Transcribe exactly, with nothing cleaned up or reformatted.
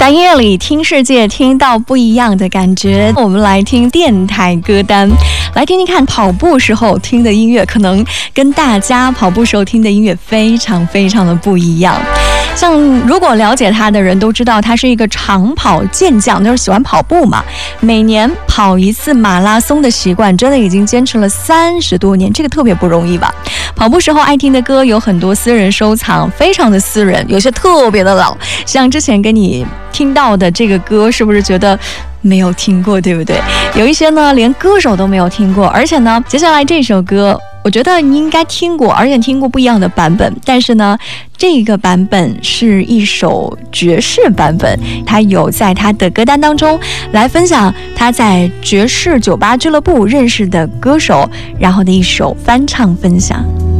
在音乐里听世界，听到不一样的感觉。我们来听电台歌单，来听听看跑步时候听的音乐，可能跟大家跑步时候听的音乐非常非常的不一样。像如果了解他的人都知道，他是一个长跑健将，就是喜欢跑步嘛。每年跑一次马拉松的习惯，真的已经坚持了三十多年，这个特别不容易吧？跑步时候爱听的歌有很多私人收藏，非常的私人，有些特别的老。像之前跟你听到的这个歌，是不是觉得没有听过，对不对？有一些呢，连歌手都没有听过，而且呢，接下来这首歌，我觉得你应该听过，而且听过不一样的版本。但是呢，这个版本是一首爵士版本，他有在他的歌单当中来分享他在爵士酒吧俱乐部认识的歌手，然后的一首翻唱分享。